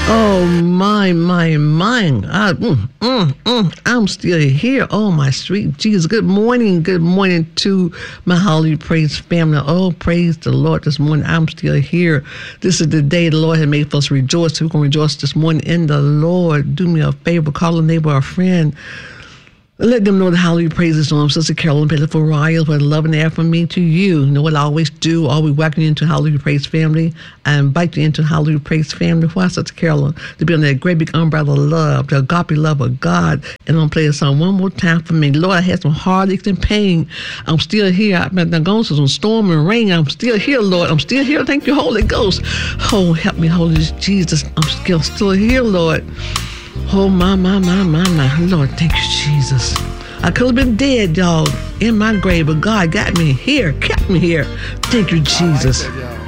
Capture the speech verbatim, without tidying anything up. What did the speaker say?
Oh, my, my, my. I, mm, mm, mm, I'm still here. Oh, my sweet Jesus. Good morning. Good morning to my Hallelujah Praise family. Oh, praise the Lord this morning. I'm still here. This is the day the Lord has made for us to rejoice. So we're going to rejoice this morning in the Lord. Do me a favor. Call a neighbor or a friend. Let them know the Hallelujah Praises on Sister Carolyn Pettiford Ryan for the love and air from me to you. You know what I always do? I always welcome you into Hallelujah Praise family. I invite you into Hallelujah Praise family. Why, Sister Carolyn? To be on that great big umbrella of love, the agape love of God. And I'm going to play a song one more time for me. Lord, I had some heartaches and pain. I'm still here. I've been gone through some storm and rain. I'm still here, Lord. I'm still here. Thank you, Holy Ghost. Oh, help me, Holy Jesus. I'm still, still here, Lord. Oh, my, my, my, my, my. Lord, thank you, Jesus. I could have been dead, y'all, in my grave, but God got me here, kept me here. Thank you, Jesus.